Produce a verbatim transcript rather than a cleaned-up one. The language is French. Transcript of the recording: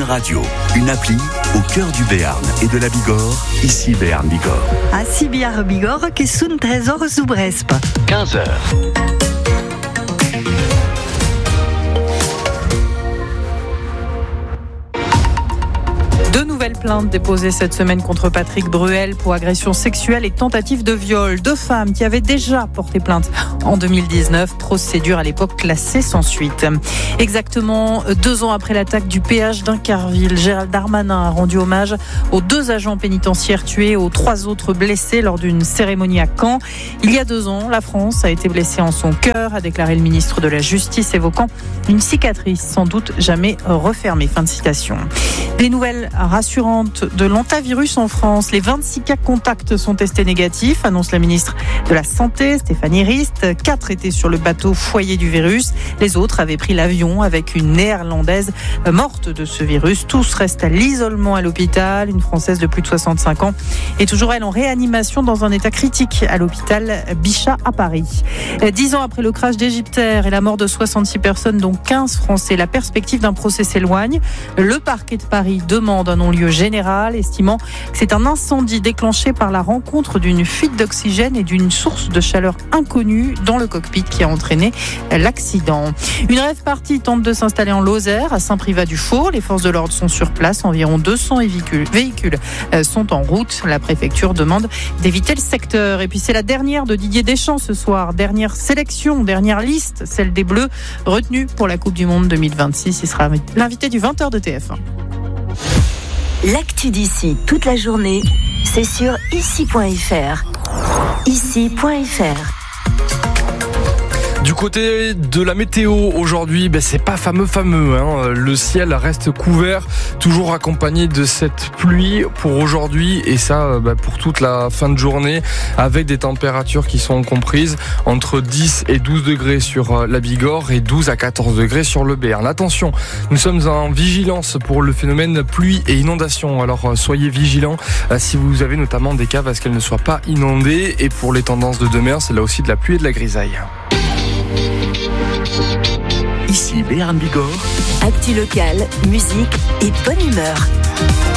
Radio, une appli au cœur du Béarn et de la Bigorre, ici Béarn Bigorre. À Sibiar Bigorre, qui sont trésor Zoubresp. quinze heures. Deux nouvelles plaintes déposées cette semaine contre Patrick Bruel pour agression sexuelle et tentative de viol. Deux femmes qui avaient déjà porté plainte en deux mille dix-neuf. Procédure à l'époque classée sans suite. Exactement deux ans après l'attaque du péage d'Incarville, Gérald Darmanin a rendu hommage aux deux agents pénitentiaires tués et aux trois autres blessés lors d'une cérémonie à Caen. Il y a deux ans, la France a été blessée en son cœur, a déclaré le ministre de la Justice, évoquant une cicatrice sans doute jamais refermée. Fin de citation. Des nouvelles rassurantes de l'hantavirus en France. Les vingt-six cas contacts sont testés négatifs, annonce la ministre de la Santé, Stéphanie Rist. Quatre étaient sur le bateau foyer du virus. Les autres avaient pris l'avion avec une néerlandaise morte de ce virus. Tous restent à l'isolement à l'hôpital. Une Française de plus de soixante-cinq ans est toujours, elle, en réanimation dans un état critique à l'hôpital Bichat à Paris. Dix ans après le crash d'Égyptaire et la mort de soixante-six personnes, dont quinze Français, la perspective d'un procès s'éloigne. Le parquet de Paris demande un non-lieu général, estimant que c'est un incendie déclenché par la rencontre d'une fuite d'oxygène et d'une source de chaleur inconnue dans le cockpit qui a entraîné l'accident. Une rave party tente de s'installer en Lozère, à Saint-Privat-du-Four. Les forces de l'ordre sont sur place. Environ deux cents véhicules, véhicules sont en route. La préfecture demande d'éviter le secteur. Et puis c'est la dernière de Didier Deschamps ce soir. Dernière sélection, dernière liste, celle des Bleus, retenue pour la Coupe du Monde deux mille vingt-six. Il sera l'invité du vingt heures de T F un. L'actu d'ici toute la journée, c'est sur ici point f r. ici point f r. Du côté de la météo aujourd'hui, ben c'est pas fameux fameux. Hein. Le ciel reste couvert, toujours accompagné de cette pluie pour aujourd'hui et ça ben pour toute la fin de journée, avec des températures qui sont comprises entre dix et douze degrés sur la Bigorre et douze à quatorze degrés sur le Béarn. Attention, nous sommes en vigilance pour le phénomène pluie et inondation. Alors soyez vigilants si vous avez notamment des caves à ce qu'elles ne soient pas inondées. Et pour les tendances de demain, c'est là aussi de la pluie et de la grisaille. Ici Béarn Bigorre. Actu locale, musique et bonne humeur.